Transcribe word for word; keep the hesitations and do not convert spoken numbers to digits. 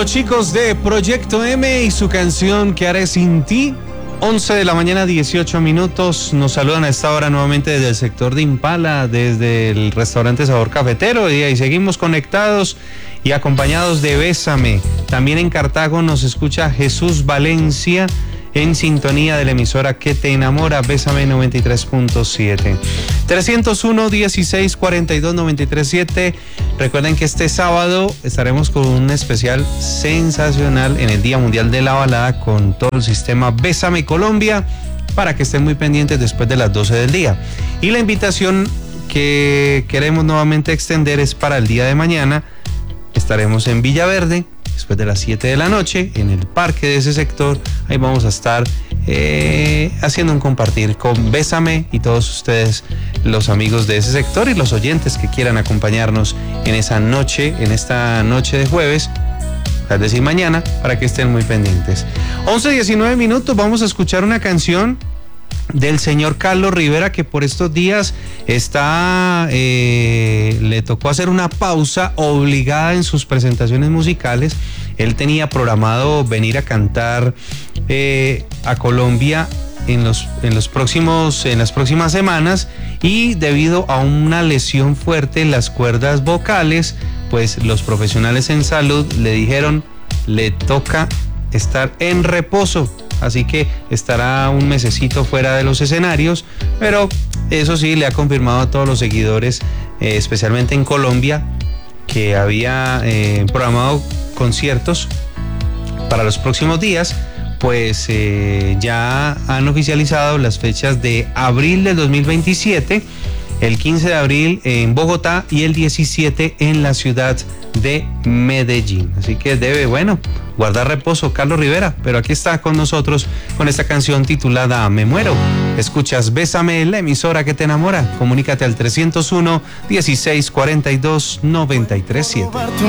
Los chicos de Proyecto M y su canción ¿Qué haré sin ti? once de la mañana, dieciocho minutos. Nos saludan a esta hora nuevamente desde el sector de Impala, desde el restaurante Sabor Cafetero, y ahí seguimos conectados y acompañados de Bésame. También en Cartago nos escucha Jesús Valencia, en sintonía de la emisora que te enamora, Bésame noventa y tres punto siete. trescientos uno, dieciséis, cuarenta y dos, noventa y tres, siete. Recuerden que este sábado estaremos con un especial sensacional en el Día Mundial de la Balada con todo el sistema Bésame Colombia, para que estén muy pendientes después de las doce del día. Y la invitación que queremos nuevamente extender es para el día de mañana. Estaremos en Villaverde después de las siete de la noche, en el parque de ese sector. Ahí vamos a estar eh, haciendo un compartir con Bésame y todos ustedes, los amigos de ese sector y los oyentes que quieran acompañarnos en esa noche, en esta noche de jueves, tal vez y mañana, para que estén muy pendientes. once, diecinueve minutos, vamos a escuchar una canción del señor Carlos Rivera, que por estos días está eh, le tocó hacer una pausa obligada en sus presentaciones musicales. Él tenía programado venir a cantar eh, a Colombia en los en los próximos en las próximas semanas, y debido a una lesión fuerte en las cuerdas vocales, pues los profesionales en salud le dijeron le toca estar en reposo. Así que estará un mesecito fuera de los escenarios, pero eso sí, le ha confirmado a todos los seguidores, eh, especialmente en Colombia, que había eh, programado conciertos para los próximos días. Pues eh, ya han oficializado las fechas de abril del dos mil veintisiete, el quince de abril en Bogotá y el diecisiete en la ciudad de Medellín. Así que debe, bueno, guardar reposo Carlos Rivera, pero aquí está con nosotros con esta canción titulada Me Muero. Escuchas Bésame, la emisora que te enamora. Comunícate al trescientos uno, dieciséis, cuarenta y dos, noventa y tres, siete.